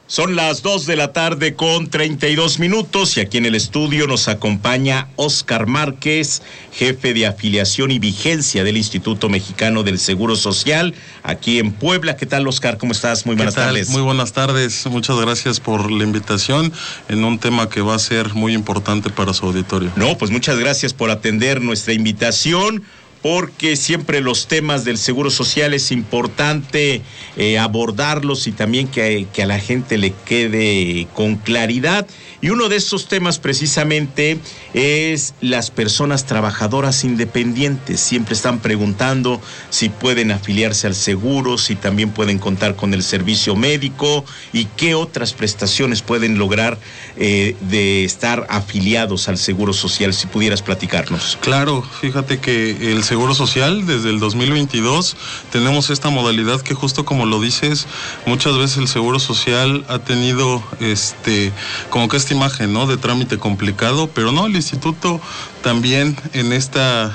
Son las 2:32 y aquí en el estudio nos acompaña Óscar Márquez, jefe de afiliación y vigencia del Instituto Mexicano del Seguro Social, aquí en Puebla. ¿Qué tal, Óscar? ¿Cómo estás? Muy buenas tardes. Muy buenas tardes. Muchas gracias por la invitación en un tema que va a ser muy importante para su auditorio. No, pues muchas gracias por atender nuestra invitación, porque siempre los temas del Seguro Social es importante abordarlos y también que a la gente le quede con claridad. Y uno de estos temas precisamente es las personas trabajadoras independientes. Siempre están preguntando si pueden afiliarse al seguro, si también pueden contar con el servicio médico y qué otras prestaciones pueden lograr de estar afiliados al Seguro Social. Si pudieras platicarnos. Claro, fíjate que el Seguro Social, desde el 2022, tenemos esta modalidad que justo como lo dices, muchas veces el Seguro Social ha tenido como que esta imagen, ¿no?, de trámite complicado, pero no, el instituto también en estos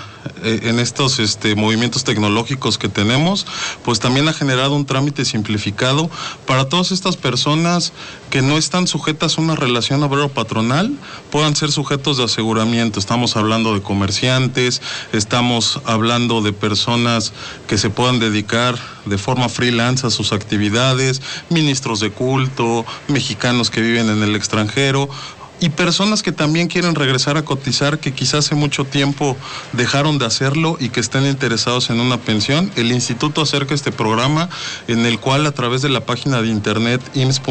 movimientos tecnológicos que tenemos, pues también ha generado un trámite simplificado para todas estas personas que no están sujetas a una relación obrero-patronal, puedan ser sujetos de aseguramiento. Estamos hablando de comerciantes, estamos hablando de personas que se puedan dedicar de forma freelance a sus actividades, ministros de culto, mexicanos que viven en el extranjero, y personas que también quieren regresar a cotizar, que quizás hace mucho tiempo dejaron de hacerlo y que estén interesados en una pensión. El instituto acerca este programa en el cual, a través de la página de internet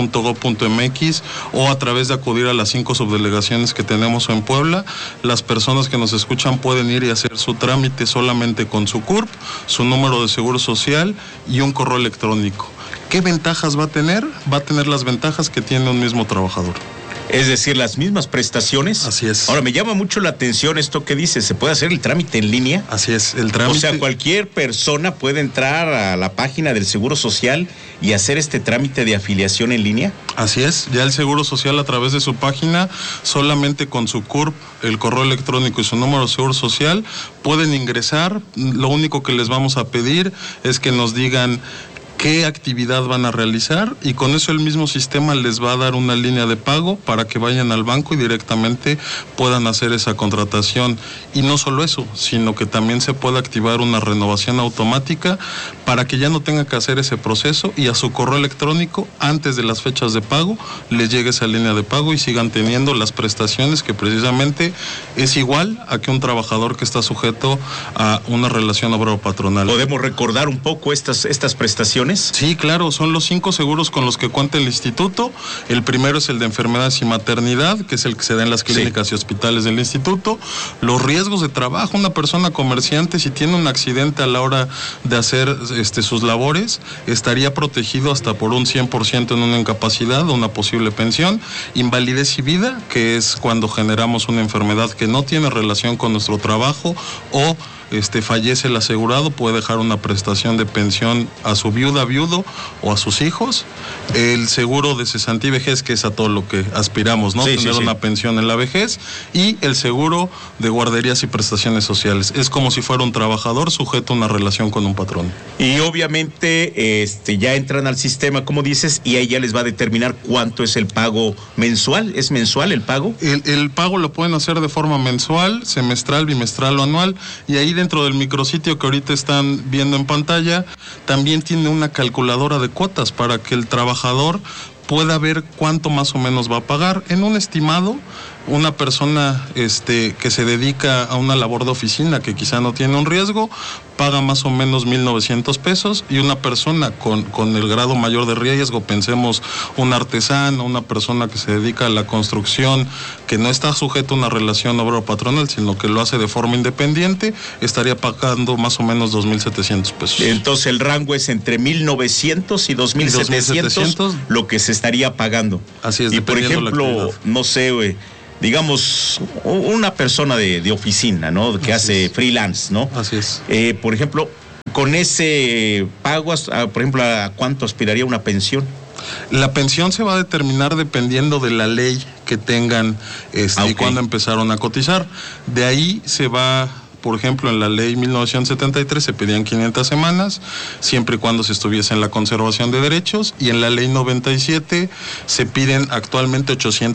ims.gov.mx o a través de acudir a las 5 subdelegaciones que tenemos en Puebla, las personas que nos escuchan pueden ir y hacer su trámite solamente con su CURP, su número de seguro social y un correo electrónico. ¿Qué ventajas va a tener? Va a tener las ventajas que tiene un mismo trabajador. Es decir, las mismas prestaciones. Así es. Ahora, me llama mucho la atención esto que dice, ¿se puede hacer el trámite en línea? Así es, el trámite. O sea, cualquier persona puede entrar a la página del Seguro Social y hacer este trámite de afiliación en línea. Así es, ya el Seguro Social a través de su página, solamente con su CURP, el correo electrónico y su número de Seguro Social, pueden ingresar. Lo único que les vamos a pedir es que nos digan qué actividad van a realizar, y con eso el mismo sistema les va a dar una línea de pago para que vayan al banco y directamente puedan hacer esa contratación. Y no solo eso, sino que también se puede activar una renovación automática para que ya no tenga que hacer ese proceso y a su correo electrónico, antes de las fechas de pago, les llegue esa línea de pago y sigan teniendo las prestaciones que precisamente es igual a que un trabajador que está sujeto a una relación obrero-patronal. ¿Podemos recordar un poco estas prestaciones? Sí, claro, son los 5 seguros con los que cuenta el instituto. El primero es el de enfermedades y maternidad, que es el que se da en las clínicas y hospitales del instituto. Los riesgos de trabajo, una persona comerciante, si tiene un accidente a la hora de hacer sus labores, estaría protegido hasta por un 100% en una incapacidad o una posible pensión. Invalidez y vida, que es cuando generamos una enfermedad que no tiene relación con nuestro trabajo o fallece el asegurado, puede dejar una prestación de pensión a su viuda, viudo o a sus hijos. El seguro de cesantía y vejez, que es a todo lo que aspiramos, ¿no? Tener una pensión en la vejez. Y el seguro de guarderías y prestaciones sociales. Es como si fuera un trabajador sujeto a una relación con un patrón. Y obviamente ya entran al sistema, como dices, y ahí ya les va a determinar cuánto es el pago mensual. ¿Es mensual el pago? El pago lo pueden hacer de forma mensual, semestral, bimestral o anual, y ahí dentro del micrositio que ahorita están viendo en pantalla, también tiene una calculadora de cuotas para que el trabajador pueda ver cuánto más o menos va a pagar. En un estimado, una persona que se dedica a una labor de oficina que quizá no tiene un riesgo, paga más o menos 1,900 pesos, y una persona con el grado mayor de riesgo, pensemos un artesano, una persona que se dedica a la construcción, que no está sujeto a una relación obrero-patronal, sino que lo hace de forma independiente, estaría pagando más o menos 2,700 pesos. Entonces el rango es entre 1,900 y 2,700 lo que se estaría pagando. Así es. Y por ejemplo, no sé, digamos, una persona de oficina, ¿no?, que hace freelance, ¿no? Así es. Por ejemplo, con ese pago, por ejemplo, ¿a cuánto aspiraría una pensión? La pensión se va a determinar dependiendo de la ley que tengan y cuándo empezaron a cotizar. De ahí se va Por ejemplo, en la ley 1973 se pedían 500 semanas, siempre y cuando se estuviese en la conservación de derechos, y en la ley 97 se piden actualmente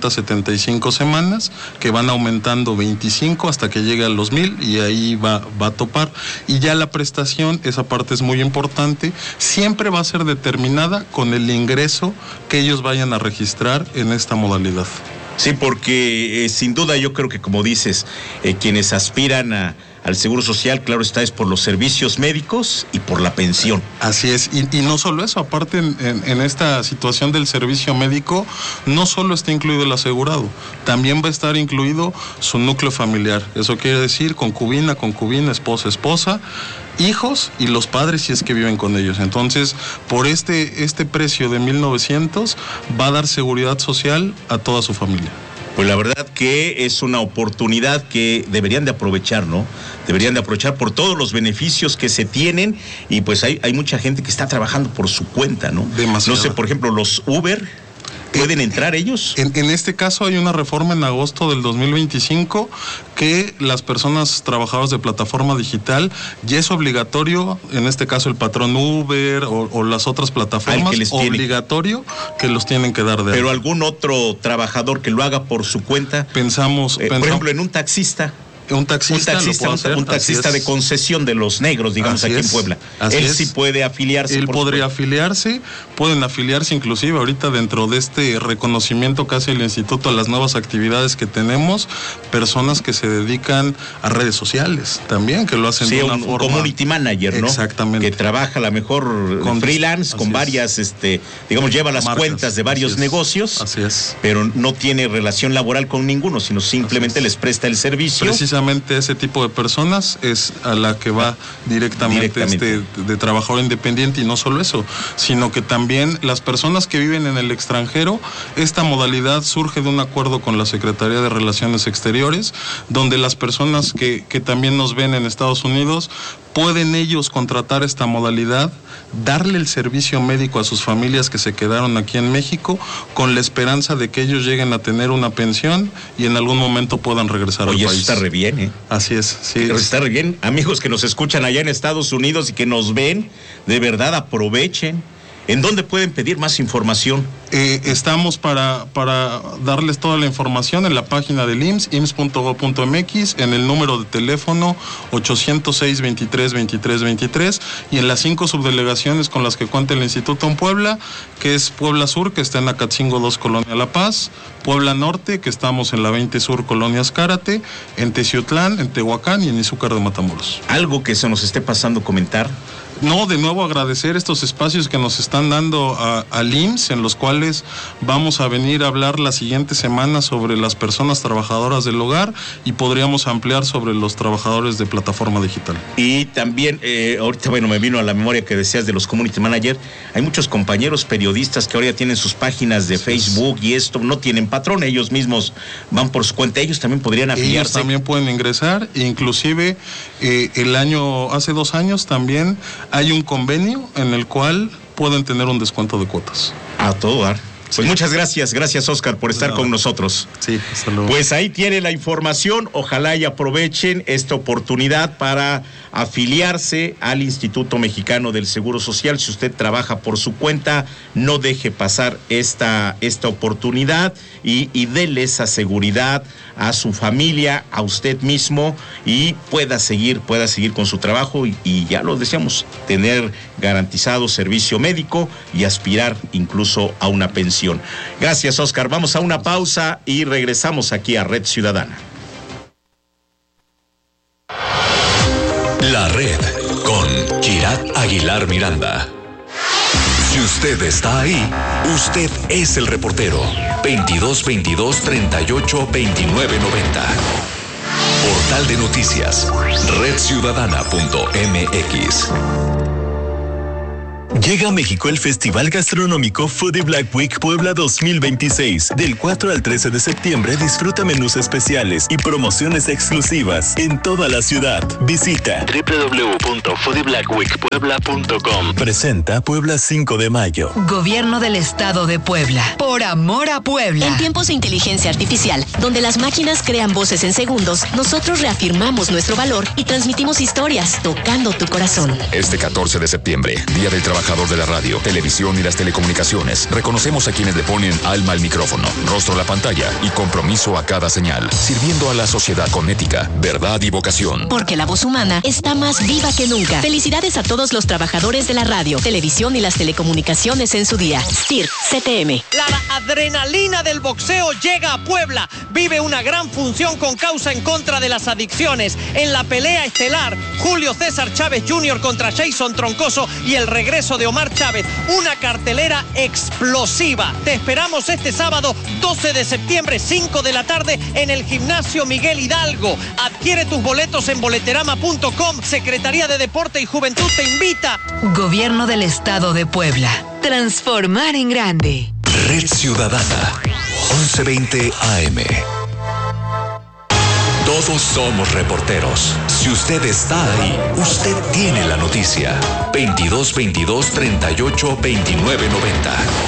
875 semanas, que van aumentando 25 hasta que llegue a los 1000, y ahí va a topar. Y ya la prestación, esa parte es muy importante, siempre va a ser determinada con el ingreso que ellos vayan a registrar en esta modalidad. Sí, porque sin duda yo creo que, como dices, quienes aspiran al Seguro Social, claro está, es por los servicios médicos y por la pensión. Así es, y no solo eso, aparte en esta situación del servicio médico, no solo está incluido el asegurado, también va a estar incluido su núcleo familiar. Eso quiere decir concubina, esposa, hijos y los padres si es que viven con ellos. Entonces, por este precio de 1,900 va a dar seguridad social a toda su familia. Pues la verdad que es una oportunidad que deberían de aprovechar, ¿no? Deberían de aprovechar por todos los beneficios que se tienen, y pues hay mucha gente que está trabajando por su cuenta, ¿no? Demasiado. No sé, por ejemplo, los Uber, ¿pueden entrar ellos? En este caso hay una reforma en agosto del 2025 que las personas trabajadoras de plataforma digital ya es obligatorio, en este caso el patrón Uber o las otras plataformas, obligatorio que los tienen que dar de alta. Pero algún otro trabajador que lo haga por su cuenta. Pensamos por ejemplo, en un taxista. Un taxista de concesión de los negros, digamos, aquí en Puebla. Él sí puede afiliarse. Él podría afiliarse, pueden afiliarse inclusive ahorita dentro de este reconocimiento que hace el instituto a las nuevas actividades que tenemos, personas que se dedican a redes sociales también, que lo hacen de una forma. Community manager, ¿no? Exactamente. Que trabaja a lo mejor con freelance, con varias, digamos, lleva las marcas, cuentas de varios negocios. Así es. Pero no tiene relación laboral con ninguno, sino simplemente les presta el servicio. Precisamente ese tipo de personas es a la que va directamente. De trabajador independiente, y no solo eso, sino que también las personas que viven en el extranjero, esta modalidad surge de un acuerdo con la Secretaría de Relaciones Exteriores, donde las personas que también nos ven en Estados Unidos pueden ellos contratar esta modalidad, darle el servicio médico a sus familias que se quedaron aquí en México, con la esperanza de que ellos lleguen a tener una pensión y en algún momento puedan regresar al país. Oye, eso está re bien, ¿eh? Así es, sí. Está re bien. Amigos que nos escuchan allá en Estados Unidos y que nos ven, de verdad aprovechen. ¿En dónde pueden pedir más información? Estamos para darles toda la información en la página del IMSS, ims.gov.mx, en el número de teléfono 806-23-23-23, y en las 5 subdelegaciones con las que cuenta el Instituto en Puebla, que es Puebla Sur, que está en Acatzingo 2, Colonia La Paz; Puebla Norte, que estamos en la 20 Sur, Colonia Azcárate; en Teciutlán, en Tehuacán y en Izúcar de Matamoros. ¿Algo que se nos esté pasando comentar? No, de nuevo agradecer estos espacios que nos están dando al IMSS, en los cuales vamos a venir a hablar la siguiente semana sobre las personas trabajadoras del hogar, y podríamos ampliar sobre los trabajadores de plataforma digital. Y también, ahorita, me vino a la memoria que decías de los community manager. Hay muchos compañeros periodistas que ahora ya tienen sus páginas de Facebook y esto, no tienen patrón, ellos mismos van por su cuenta, ellos también podrían afiliarse. Ellos también pueden ingresar, inclusive hace 2 años también hay un convenio en el cual pueden tener un descuento de cuotas. A todo dar. Pues muchas gracias Oscar por estar con nosotros. Sí, hasta luego. Pues ahí tiene la información, ojalá y aprovechen esta oportunidad para afiliarse al Instituto Mexicano del Seguro Social. Si usted trabaja por su cuenta, no deje pasar esta oportunidad y déle esa seguridad a su familia, a usted mismo, y pueda seguir con su trabajo y ya lo decíamos, tener garantizado servicio médico y aspirar incluso a una pensión. Gracias, Oscar. Vamos a una pausa y regresamos aquí a Red Ciudadana. La Red con Kirat Aguilar Miranda. Si usted está ahí, usted es el reportero. 2222-382990. Portal de noticias, redciudadana.mx. Llega a México el Festival Gastronómico Foodie Black Week Puebla 2026. Del 4 al 13 de septiembre disfruta menús especiales y promociones exclusivas en toda la ciudad. Visita www.foodieblackweekpuebla.com. Presenta Puebla 5 de mayo. Gobierno del Estado de Puebla. Por amor a Puebla. En tiempos de inteligencia artificial, donde las máquinas crean voces en segundos, nosotros reafirmamos nuestro valor y transmitimos historias tocando tu corazón. Este 14 de septiembre, Día del Trabajador de la Radio, Televisión y las Telecomunicaciones, reconocemos a quienes le ponen alma al micrófono, rostro a la pantalla y compromiso a cada señal, sirviendo a la sociedad con ética, verdad y vocación. Porque la voz humana está más viva que nunca. Felicidades a todos los trabajadores de la radio, televisión y las telecomunicaciones en su día. STIR, CTM. La adrenalina del boxeo llega a Puebla. Vive una gran función con causa en contra de las adicciones. En la pelea estelar, Julio César Chávez Jr. contra Jason Troncoso y el regreso de Omar Chávez. Una cartelera explosiva. Te esperamos este sábado 12 de septiembre, 5 de la tarde, en el Gimnasio Miguel Hidalgo. Adquiere tus boletos en boleterama.com. Secretaría de Deporte y Juventud te invita. Gobierno del Estado de Puebla. Transformar en grande. Red Ciudadana, 1120 AM. Todos somos reporteros. Si usted está ahí, usted tiene la noticia. 2222 38 29 90.